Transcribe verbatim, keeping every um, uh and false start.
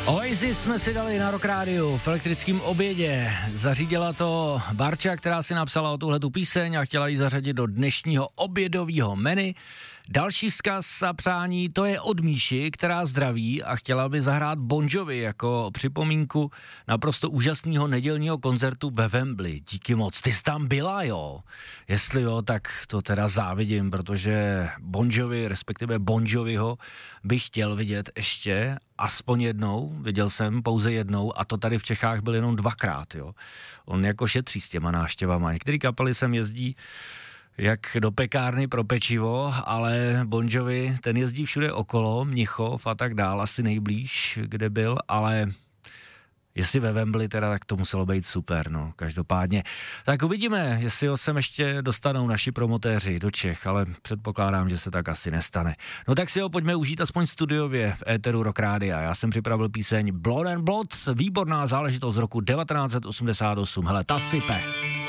Oasis jsme si dali na Rock Rádiu v elektrickém obědě. Zařídila to Barča, která si napsala o tuhletu píseň a chtěla ji zařadit do dnešního obědového menu. Další vzkaz a přání, to je od Míši, která zdraví a chtěla by zahrát Bon Jovi jako připomínku naprosto úžasného nedělního koncertu ve Wembley. Díky moc. Ty jsi tam byla, jo? Jestli jo, tak to teda závidím, protože Bon Jovi, respektive Bon Joviho, bych chtěl vidět ještě aspoň jednou. Viděl jsem pouze jednou a to tady v Čechách byl jenom dvakrát, jo? On jako šetří s těma návštěvama. Některé kapely sem jezdí jak do pekárny pro pečivo, ale Bon Jovi, ten jezdí všude okolo, Mnichov a tak dál, asi nejblíž, kde byl, ale jestli ve Wembley teda, tak to muselo být super, no, každopádně. Tak uvidíme, jestli ho sem ještě dostanou naši promotéři do Čech, ale předpokládám, že se tak asi nestane. No tak si ho pojďme užít aspoň studiově v éteru Rock Rádia. Já jsem připravil píseň Blood and Blood, výborná záležitost z roku devatenáct set osmdesát osm. Hele, ta sype.